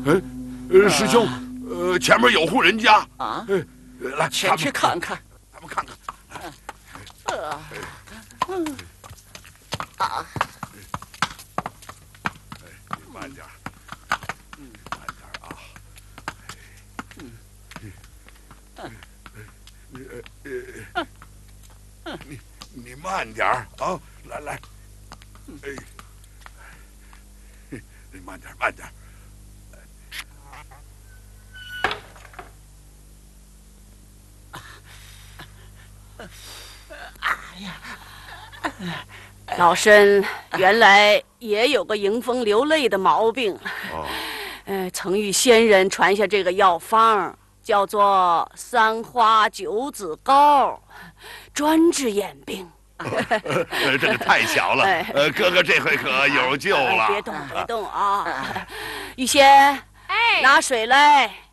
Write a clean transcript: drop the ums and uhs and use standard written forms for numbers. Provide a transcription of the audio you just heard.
师兄，前面有户人家啊， 来， 前去看看。 咱们看看。慢点，慢点啊！你慢点啊！来，你慢点，慢点。 老身原来也有个迎风流泪的毛病，曾与先人传下这个药方，叫做三花九子膏，专治眼病。 这个太巧了，哥哥这回可有救了。 别动啊！玉仙，拿水来。